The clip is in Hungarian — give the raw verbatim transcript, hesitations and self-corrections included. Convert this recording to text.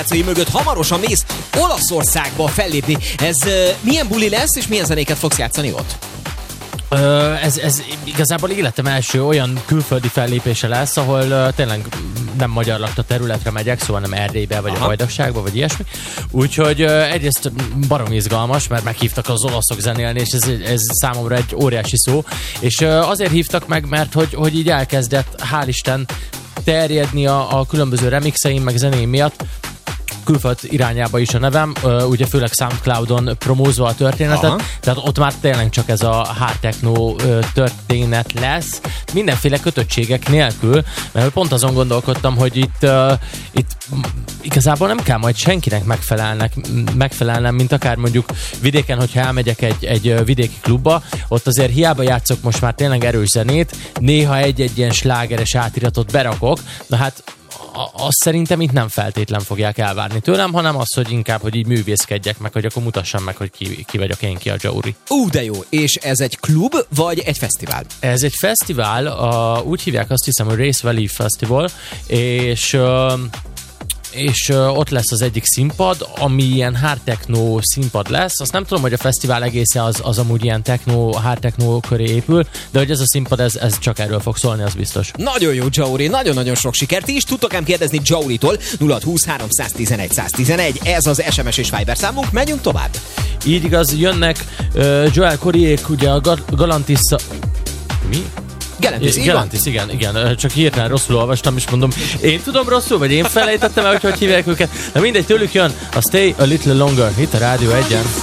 mögött hamarosan mész Olaszországba fellépni. Ez uh, milyen buli lesz, és milyen zenéket fogsz játszani ott? Ö, ez, ez igazából életem első olyan külföldi fellépése lesz, ahol uh, tényleg nem magyar lakta területre megyek, szóval nem Erdélybe, vagy Aha. a Vajdaságba, vagy ilyesmi. Úgyhogy uh, egyrészt barom izgalmas, mert meghívtak az olaszok zenélni, és ez, ez számomra egy óriási szó. És uh, azért hívtak meg, mert hogy, hogy így elkezdett, hál' Isten, terjedni a, a különböző remixeim, meg zenéim miatt, külföld irányába is a nevem, ugye főleg SoundCloudon promózva a történetet, Aha. tehát ott már tényleg csak ez a hard techno történet lesz, mindenféle kötöttségek nélkül, mert pont azon gondolkodtam, hogy itt, uh, itt igazából nem kell majd senkinek megfelelnek, megfelelnem, mint akár mondjuk vidéken, hogyha elmegyek egy, egy vidéki klubba, ott azért hiába játszok most már tényleg erős zenét, néha egy-egy ilyen slágeres átiratot berakok, na hát azt szerintem itt nem feltétlen fogják elvárni tőlem, hanem az, hogy inkább, hogy így művészkedjek meg, hogy akkor mutassam meg, hogy ki, ki vagyok én, ki a Jauri. Ú, de jó. És ez egy klub, vagy egy fesztivál? Ez egy fesztivál, uh, úgy hívják, azt hiszem, hogy Race Valley Festival, és... Uh, és uh, ott lesz az egyik színpad, ami ilyen hard techno színpad lesz. Azt nem tudom, hogy a fesztivál egésze az, az amúgy ilyen techno, hard techno köré épül, de hogy ez a színpad, ez, ez csak erről fog szólni, az biztos. Nagyon jó, Jauri, nagyon-nagyon sok sikert. Ti is tudtok ám kérdezni Jauritól. Nulla húsz háromszáztizenegy száztizenegy, ez az es em es és Viber számunk, megyünk tovább. Így igaz, jönnek uh, Joel Corriék, ugye a Gal- Galantis... Mi? Galantis, I- Galantis, igen, igen, csak hirtelen rosszul olvastam, és mondom, én tudom rosszul, vagy én felejtettem el, hogy hogy hívják őket. Na mindegy, tőlük jön a Stay a Little Longer, itt a Rádió egyen.